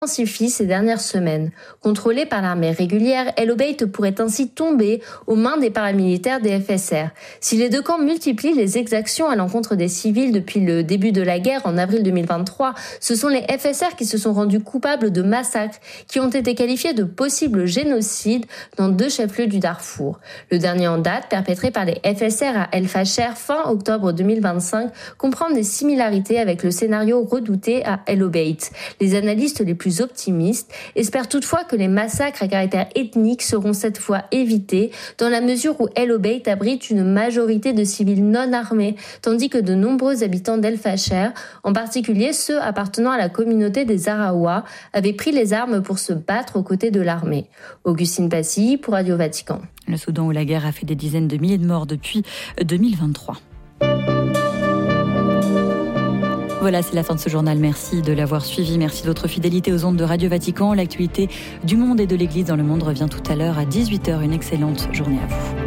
intensifie ces dernières semaines. Contrôlée par l'armée régulière, El Obeid pourrait ainsi tomber aux mains des paramilitaires des FSR. Si les deux camps multiplient les exactions à l'encontre des civils depuis le début de la guerre en avril 2023, ce sont les FSR qui se sont rendus coupables de massacres qui ont été qualifiés de possibles génocides dans 2 chefs-lieux du Darfour. Le dernier en date, perpétré par les FSR à El Fasher fin octobre 2025, comprend des similarités avec le scénario redouté à El Obeid. Les analystes les plus optimistes espèrent toutefois que les massacres à caractère ethnique seront cette fois évités dans la mesure où El Obeid abrite une majorité de civils non armés, tandis que de nombreux habitants d'El Fasher, en particulier ceux appartenant à la communauté des Araouas, avaient pris les armes pour se battre aux côtés de l'armée. Augustine Passy pour Radio Vatican. Le Soudan où la guerre a fait des dizaines de milliers de morts depuis 2023. Voilà, c'est la fin de ce journal. Merci de l'avoir suivi. Merci de votre fidélité aux ondes de Radio Vatican. L'actualité du monde et de l'Église dans le monde revient tout à l'heure à 18h. Une excellente journée à vous.